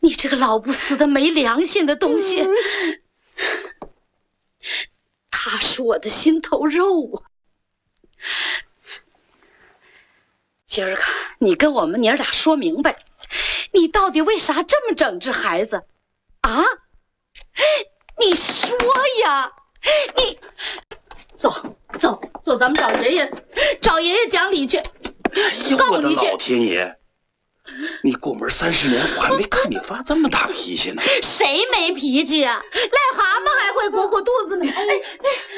你这个老不死的没良心的东西！他是我的心头肉啊！今儿个你跟我们娘俩说明白，你到底为啥这么整治孩子啊？你说呀，你走，咱们找爷爷讲理去。 哎呦，我的老天爷！你过门30年，我还没看你发这么大脾气呢。 谁没脾气呀？癞蛤蟆还会鼓肚子呢。哎。